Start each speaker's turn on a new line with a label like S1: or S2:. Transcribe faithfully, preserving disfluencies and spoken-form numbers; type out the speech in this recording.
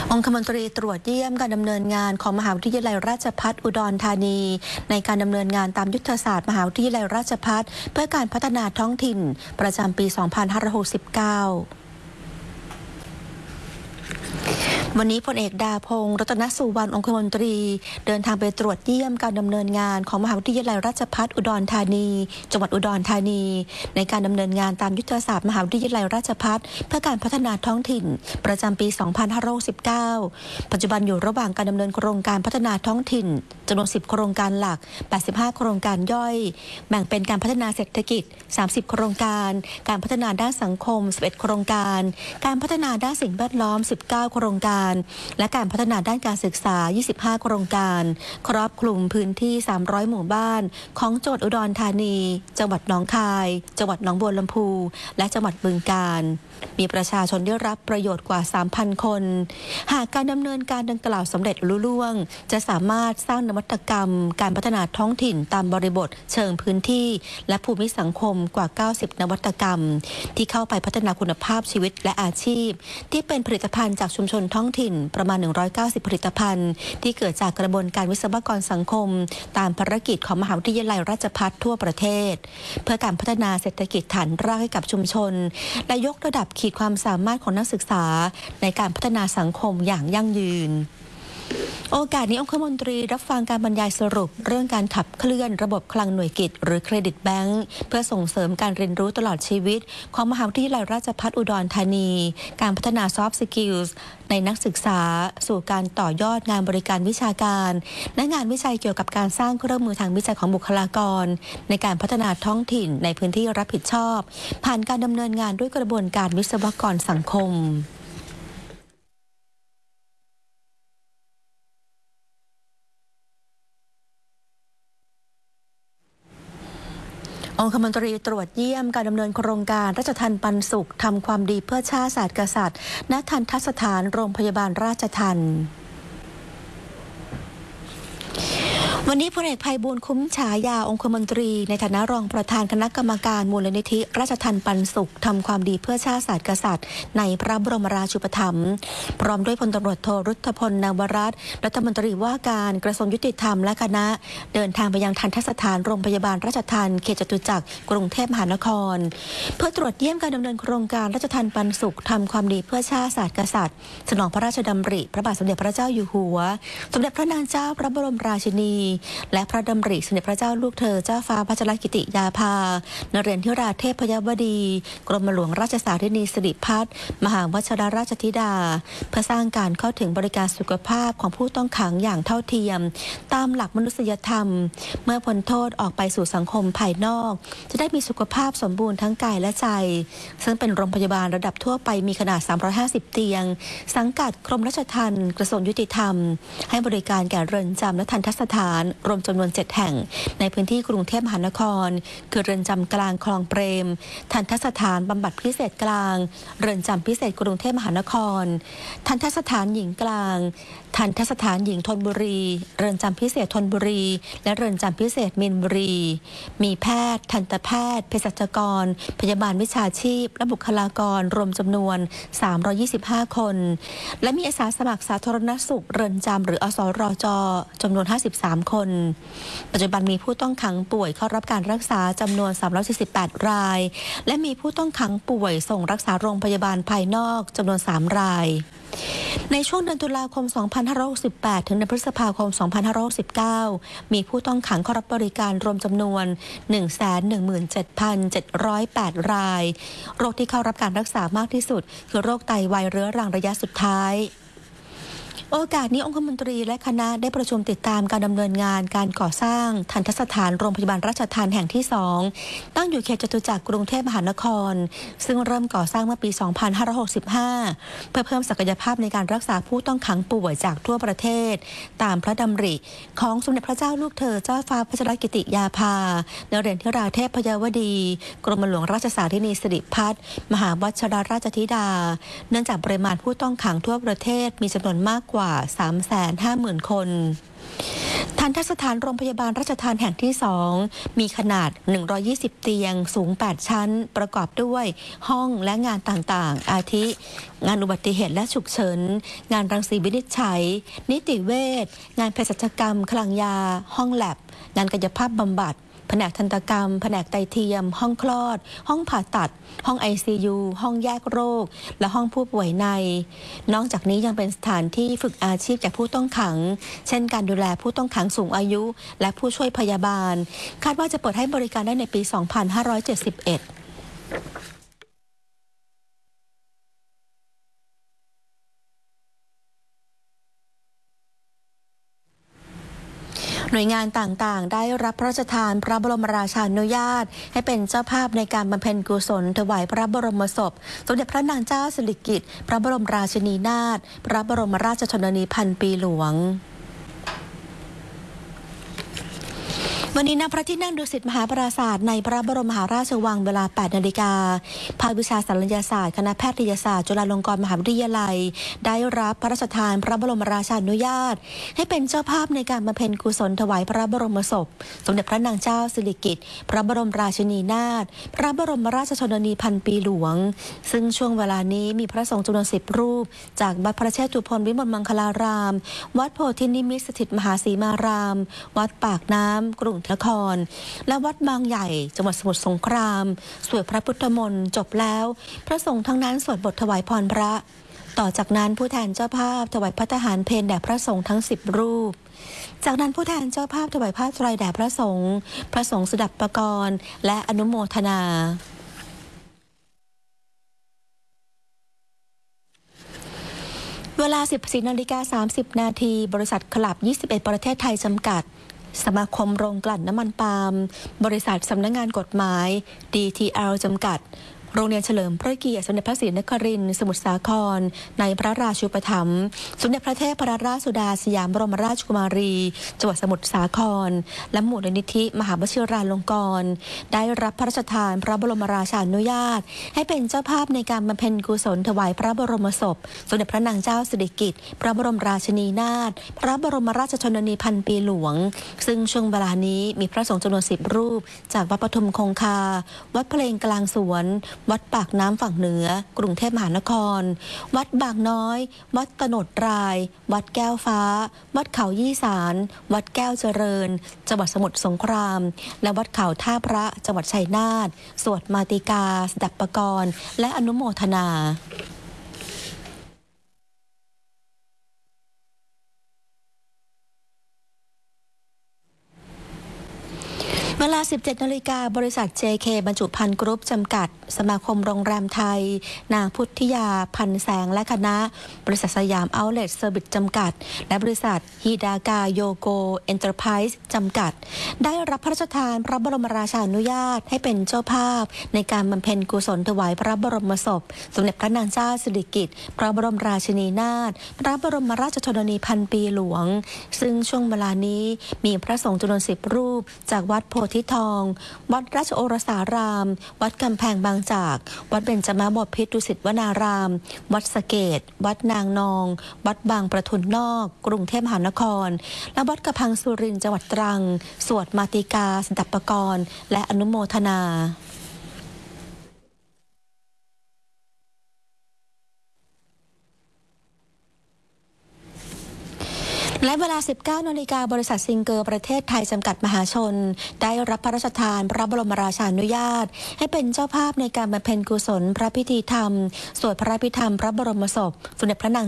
S1: องคมนตรีตรวจเยี่ยมการดำเนินงานของมหาวิทยาลัยราชภัฏอุดรธานีในการดำเนินงานตามยุทธศาสตร์มหาวิทยาลัยราชภัฏเพื่อการพัฒนาท้องถิ่นประจำปี สองพันห้าร้อยหกสิบเก้า วันนี้พลเอกดาพงษ์รัตนสุวรรณองคมนตรีเดินทางไปตรวจเยี่ยมการดำเนินงานของมหาวิทยาลัยราชภัฏอุดรธานีจังหวัดอุดรธานีในการดำเนินงานตามยุทธศาสตร์มหาวิทยาลัยราชภัฏเพื่อการพัฒนาท้องถิ่นประจำปี สองพันห้าร้อยหกสิบเก้า ปัจจุบันอยู่ระหว่างการดำเนินโครงการพัฒนาท้องถิ่นจำนวนสิบโครงการหลักแปดสิบห้าโครงการย่อยแบ่งเป็นการพัฒนาเศรษฐกิจสามสิบโครงการการพัฒนาด้านสังคมสิบเอ็ดโครงการการพัฒนาด้านสิ่งแวดล้อมสิบเก้าโครงการและการพัฒนาด้านการศึกษายี่สิบห้าโครงการครอบคลุมพื้นที่สามร้อยหมู่บ้านของจังหวัดอุดรธานีจังหวัดหนองคายจังหวัดหนองบัวลำพูและจังหวัดบึงกาฬมีประชาชนได้รับประโยชน์กว่า สามพัน คนหากการดำเนินการดังกล่าวสำเร็จลุล่วงจะสามารถสร้างนวัตกรรมการพัฒนาท้องถิ่นตามบริบทเชิงพื้นที่และภูมิสังคมกว่าเก้าสิบนวัตกรรมที่เข้าไปพัฒนาคุณภาพชีวิตและอาชีพที่เป็นผลิตภัณฑ์จากชุมชนท้องถิ่นประมาณหนึ่งร้อยเก้าสิบผลิตภัณฑ์ที่เกิดจากกระบวนการวิศวกรสังคมตามภารกิจของมหาวิทยาลัยราชภัฏทั่วประเทศเพื่อการพัฒนาเศรษฐกิจฐานรากให้กับชุมชนและยกระดับขีดความสามารถของนักศึกษาในการพัฒนาสังคมอย่างยั่งยืนโอกาสนี้องคมนตรีรับฟังการบรรยายสรุปเรื่องการขับเคลื่อนระบบคลังหน่วยกิจหรือเครดิตแบงก์เพื่อส่งเสริมการเรียนรู้ตลอดชีวิตของมหาวิทยาลัยราชภัฏอุดรธานีการพัฒนาซอฟต์สกิลส์ในนักศึกษาสู่การต่อยอดงานบริการวิชาการและงานวิจัยเกี่ยวกับการสร้างเครื่องมือทางวิจัยของบุคลากรในการพัฒนาท้องถิ่นในพื้นที่รับผิดชอบผ่านการดำเนินงานด้วยกระบวนการวิศวกรสังคมองคมนตรีตรวจเยี่ยมการดำเนินโครงการราชทัณฑ์ปันสุขทำความดีเพื่อชาติศาสตร์กษัตริย์ณทัณฑสถานโรงพยาบาลราชทัณฑ์วันนี้พลเอกไพบูลย์คุ้มฉายาองคมนตรีในฐานะรองประธานคณะกรรมการมูลนิธิราชทัณฑ์ปันสุขทำความดีเพื่อชาติศาสตร์กษัตริย์ในพระบรมราชูปถัมภ์พร้อมด้วยพลตำรวจโทรุทธพลนวรัตน์รัฐมนตรีว่าการกระทรวงยุติธรรมและคณะเดินทางไปยังทัณฑสถานโรงพยาบาลราชทัณฑ์เขตจตุจักรกรุงเทพมหานครเพื่อตรวจเยี่ยมการดำเนินโครงการราชทัณฑ์ปันสุขทำความดีเพื่อชาติศาสตร์กษัตริย์สนองพระราชดำริพระบาทสมเด็จพระเจ้าอยู่หัวสมเด็จพระนางเจ้าพระบรมราชินีและพระดำริสมเด็จพระเจ้าลูกเธอเจ้าฟ้าพัชรกิติยาภานเรศธิราเทพยวดีกรมหลวงราชสารินีสิริพัฒน์มหาวชิรราชธิดาเพื่อสร้างการเข้าถึงบริการสุขภาพของผู้ต้องขังอย่างเท่าเทียมตามหลักมนุษยธรรมเมื่อพ้นโทษออกไปสู่สังคมภายนอกจะได้มีสุขภาพสมบูรณ์ทั้งกายและใจซึ่งเป็นโรงพยาบาลระดับทั่วไปมีขนาดสามร้อยห้าสิบเตียงสังกัดกรมราชทัณฑ์กระทรวงยุติธรรมให้บริการแก่เรือนจำและทัณฑสถานรวมจำนวนเจ็ดแห่งในพื้นที่กรุงเทพมหานครคือเรือนจำกลางคลองเปรมทัณฑสถานบำบัดพิเศษกลางเรือนจำพิเศษกรุงเทพมหานครทัณฑสถานหญิงกลางทัณฑสถานหญิงธนบุรีเรือนจำพิเศษธนบุรีและเรือนจำพิเศษมีนบุรีมีแพทย์ทันตแพทย์เภสัชกรพยาบาลวิชาชีพและบุคลากรรวมจำนวนสามร้อยยี่สิบห้าคนและมีอาสาสมัครสาธารณสุขเรือนจำหรืออสรจจำนวนห้าสิบสามคนปัจจุบันมีผู้ต้องขังป่วยเข้ารับการรักษาจำนวนสามร้อยสี่สิบแปดรายและมีผู้ต้องขังป่วยส่งรักษาโรงพยาบาลภายนอกจำนวนสามรายในช่วงเดือนตุลาคม สองพันห้าร้อยหกสิบแปด ถึงเดือนพฤษภาคม สองพันห้าร้อยหกสิบเก้า มีผู้ต้องขังเข้ารับบริการรวมจำนวน หนึ่งแสนหนึ่งหมื่นเจ็ดพันเจ็ดร้อยแปด รายโรคที่เข้ารับการรักษามากที่สุดคือโรคไตวายเรื้อรังระยะสุดท้ายโอกาสนี้องคมนตรีและคณะได้ประชุมติดตามการดำเนินงานการก่อสร้างทัณฑสถานโรงพยาบาลราชทัณฑ์แห่งที่สองตั้งอยู่เขตจตุจักรกรุงเทพมหานครซึ่งเริ่มก่อสร้างเมื่อปี สองพันห้าร้อยหกสิบห้า เพื่อเพิ่มศักยภาพในการรักษาผู้ต้องขังป่วยจากทั่วประเทศตามพระดำริของสมเด็จพระเจ้าลูกเธอเจ้าฟ้าพัชรกิติยาภานเรศธิราเทพยวดีกรมหลวงราชสารินีสิริพัฒน์มหาวชิรราชธิดาเนื่องจากปริมาณผู้ต้องขังทั่วประเทศมีจำนวนมากกว่า สามแสนห้าหมื่น คนทัทันตสถานโรงพยาบาลราชทัณฑ์แห่งที่สองมีขนาดหนึ่งร้อยยี่สิบเตียงสูงแปดชั้นประกอบด้วยห้องและงานต่างๆอาทิงานอุบัติเหตุและฉุกเฉินงานรังสีวินิจฉัยนิติเวชงานเภสัชกรรมคลังยาห้องแลบงานกายภาพบำบัดแผนกทันตกรรมแผนกไตเทียมห้องคลอดห้องผ่าตัดห้อง ไอ ซี ยู ห้องแยกโรคและห้องผู้ป่วยในนอกจากนี้ยังเป็นสถานที่ฝึกอาชีพแก่ผู้ต้องขังเช่นการดูแลผู้ต้องขังสูงอายุและผู้ช่วยพยาบาลคาดว่าจะเปิดให้บริการได้ในปี สองพันห้าร้อยเจ็ดสิบเอ็ดหน่วยงานต่างๆได้รับพระราชทานพระบรมราชานุญาตให้เป็นเจ้าภาพในการบำเพ็ญกุศลถวายพระบรมศพสมเด็จพระนางเจ้าสิริกิติ์พระบรมราชินีนาถพระบรมราชชนนีพันปีหลวงวันนี้ณพระที่นั่งดุสิตมหาปราสาทในพระบรมมหาราชวังเวลา แปดนาฬิกาภาควิชาศัลยศาสตร์คณะแพทยศาสตร์จุฬาลงกรณ์มหาวิทยาลัยได้รับพระราชทานพระบรมราชานุญาตให้เป็นเจ้าภาพในการบำเพ็ญกุศลถวายพระบรมศพสมเด็จพระนางเจ้าสิริกิติ์พระบรมราชินีนาถพระบรมราชชนนีพันปีหลวงซึ่งช่วงเวลานี้มีพระสงฆ์จำนวนสิบรูปจากวัดพระเชตุพนวิมลมังคลารามวัดโพธินิมิตสถิตมหาสีมารามวัดปากน้ำกรุงเทพนครและวัดบางใหญ่จังหวัดสมุทรสงครามสวดพระพุทธมนต์จบแล้วพระสงฆ์ทั้งนั้นสวดบทถวายพรพระต่อจากนั้นผู้แทนเจ้าภาพถวายภัตตาหารเพลแด่พระสงฆ์ทั้งสิบรูปจากนั้นผู้แทนเจ้าภาพถวายผ้าไตรแด่พระสงฆ์พระสงฆ์สดับปกรณ์และอนุโมทนาเวลา สิบสี่นาฬิกาสามสิบนาทีบริษัทคลับยี่สิบเอ็ดประเทศไทยจำกัดสมาคมโรงกลั่นน้ำมันปาล์มบริษัทสำนักงานกฎหมาย ดี ที แอล จำกัดโรงเรียนเฉลิมพระเกียรติสมเด็จพระศรีนครินทร์สมุทรสาครในพระราชูปถัมภ์สมเด็จพระเทพรัตนราชสุดาสยามบรมราชกุมารีจังหวัดสมุทรสาครและมูลนิธิมหาวชิราลงกรณ์ได้รับพระราชทานพระบรมราชานุญาตให้เป็นเจ้าภาพในการบำเพ็ญกุศลถวายพระบรมศพสมเด็จพระนางเจ้าสิริกิติ์พระบรมราชินีนาถพระบรมราชชนนีพันปีหลวงซึ่งช่วงเวลานี้มีพระสงฆ์จำนวนสิบรูปจากวัดปทุมคงคาวัดเพลงกลางสวนวัดปากน้ำฝั่งเหนือกรุงเทพมหานครวัดบางน้อยวัดตโนดรายวัดแก้วฟ้าวัดเขายี่สารวัดแก้วเจริญจังหวัดสมุทรสงครามและวัดเขาท่าพระจังหวัดชัยนาทสวดมาติกาสดับปกรณ์และอนุโมทนาเวลา สิบเจ็ดนาฬิกาบริษัท เจ เค บรรจุภัณฑ์กรุ๊ปจำกัดสมาคมโรงแรมไทยนางพุทธิยาพันแสงและคณะบริษัทสยามเอาท์เลทเซอร์วิสจำกัดและบริษัทฮีดากาโยโกเอ็นเตอร์ไพรส์จำกัดได้รับพระราชทานพระบรมราชานุญาตให้เป็นเจ้าภาพในการบำเพ็ญกุศลถวายพระบรมศพสมเด็จพระนางเจ้าสิริกิติ์พระบรมราชินีนาถพระบรมราชชนนีพันปีหลวงซึ่งช่วงเวลานี้มีพระสงฆ์จำนวนสิบรูปจากวัดโพธิทองวัดราชโอรสารามวัดกำแพงบางจากวัดเบญจมาบพิตรดุสิตวนารามวัดสะเกษวัดนางนองวัดบางประทุนนอกกรุงเทพมหานครและวัดกระพังสุรินทร์จังหวัดตรังสวดมาติกาสดับปกรณ์และอนุโมทนาและเวลา สิบเก้านาฬิกาบริษัทซิงเกอร์ประเทศไทยจำกัดมหาชนได้รับพระราชทานพระบรมราชานุญาตให้เป็นเจ้าภาพในการบำเพ็ญกุศลพระพิธีธรรมสวดพระพิธรรมพระบรมศพสมเด็จพระนาง